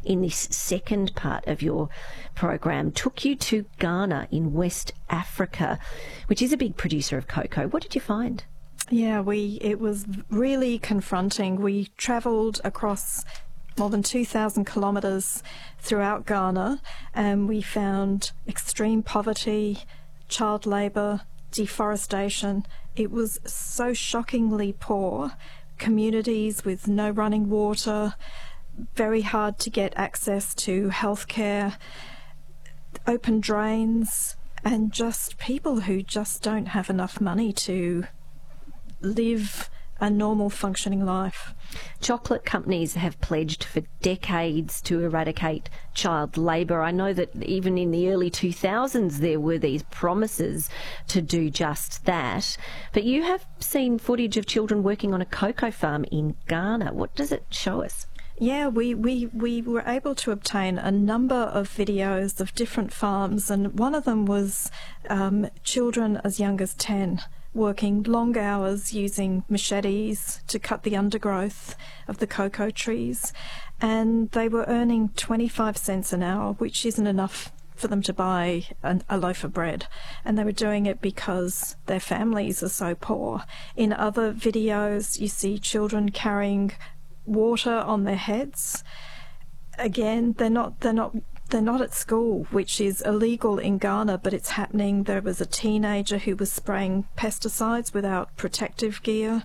in this second part of your program took you to Ghana in West Africa, which is a big producer of cocoa. What did you find? Yeah, it was really confronting. We travelled across more than 2,000 kilometres throughout Ghana, and we found extreme poverty, child labour, deforestation. It was so shockingly poor. Communities with no running water, very hard to get access to healthcare, open drains, and just people who just don't have enough money to live a normal functioning life. Chocolate companies have pledged for decades to eradicate child labour. I know that even in the early 2000s there were these promises to do just that. But you have seen footage of children working on a cocoa farm in Ghana. What does it show us? Yeah, we were able to obtain a number of videos of different farms, and one of them was children as young as 10 working long hours using machetes to cut the undergrowth of the cocoa trees, and they were earning 25 cents an hour, which isn't enough for them to buy a loaf of bread, and they were doing it because their families are so poor. In other videos you see children carrying water on their heads. Again, they're not at school, which is illegal in Ghana, but it's happening. There was a teenager who was spraying pesticides without protective gear,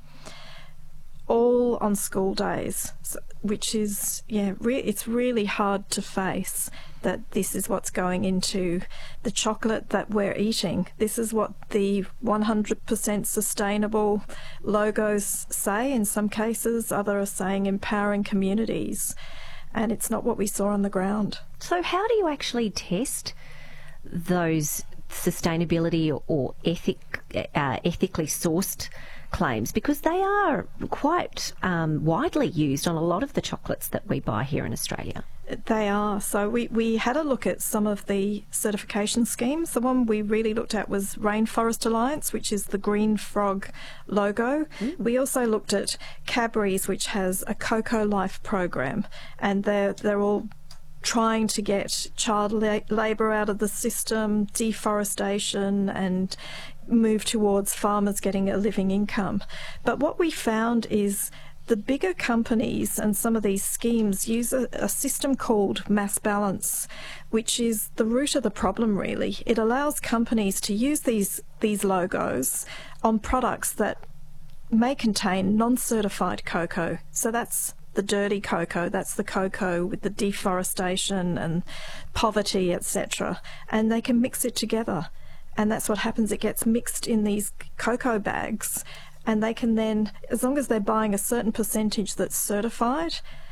all on school days, which is, it's really hard to face that this is what's going into the chocolate that we're eating. This is what the 100% sustainable logos say in some cases. Others are saying empowering communities. And it's not what we saw on the ground. So how do you actually test those sustainability or ethically sourced claims? Because they are quite widely used on a lot of the chocolates that we buy here in Australia. They are. So we had a look at some of the certification schemes. The one we really looked at was Rainforest Alliance, which is the green frog logo. We also looked at Cadbury's, which has a Cocoa Life program, and they're all trying to get child labour out of the system, deforestation, and move towards farmers getting a living income. But what we found is the bigger companies and some of these schemes use a system called mass balance, which is the root of the problem, really. It allows companies to use these logos on products that may contain non-certified cocoa. So that's the dirty cocoa, that's the cocoa with the deforestation and poverty, etc. And they can mix it together. And that's what happens. It gets mixed in these cocoa bags, and they can then, as long as they're buying a certain percentage that's certified,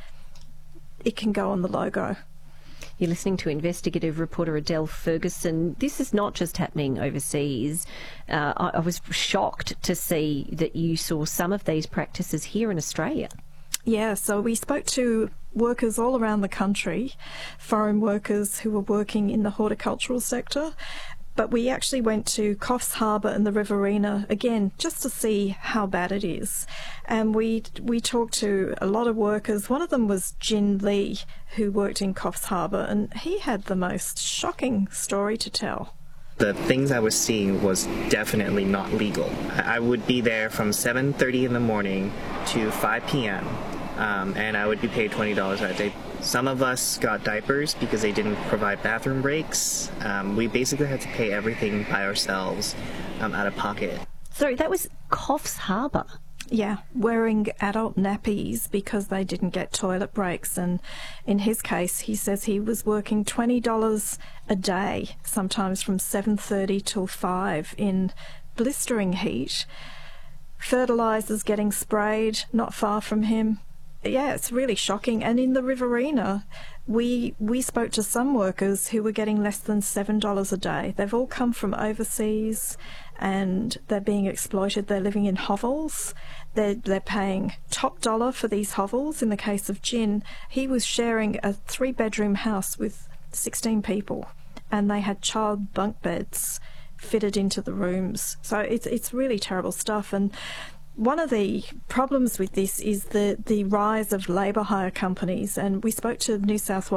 it can go on the logo. You're listening to investigative reporter Adele Ferguson. This is not just happening overseas. I was shocked to see that you saw some of these practices here in Australia. Yeah, so we spoke to workers all around the country, foreign workers who were working in the horticultural sector. But we actually went to Coffs Harbour and the Riverina, again, just to see how bad it is. And we talked to a lot of workers. One of them was Jin Lee, who worked in Coffs Harbour, and he had the most shocking story to tell. The things I was seeing was definitely not legal. I would be there from 7:30 in the morning to 5 p.m., and I would be paid $20 that day. Some of us got diapers because they didn't provide bathroom breaks. We basically had to pay everything by ourselves out of pocket. Sorry, that was Coffs Harbour? Yeah, wearing adult nappies because they didn't get toilet breaks. And in his case, he says he was working $20 a day, sometimes from 7:30 till 5 in blistering heat. Fertilisers getting sprayed not far from him. Yeah, it's really shocking. And in the Riverina, we spoke to some workers who were getting less than $7 a day. They've all come from overseas and they're being exploited. They're living in hovels. They're paying top dollar for these hovels. In the case of Jin, he was sharing a 3-bedroom house with 16 people, and they had child bunk beds fitted into the rooms. So it's really terrible stuff. And one of the problems with this is the rise of labour hire companies, and we spoke to New South Wales